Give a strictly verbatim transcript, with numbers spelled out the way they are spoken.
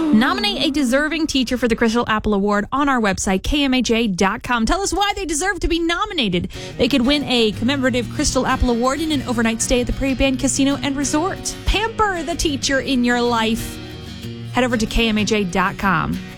Nominate a deserving teacher for the Crystal Apple Award on our website, K M H A dot com. Tell us why they deserve to be nominated. They could win a commemorative Crystal Apple Award and an overnight stay at the Prairie Band Casino and Resort. Pamper the teacher in your life. Head over to K M H A dot com.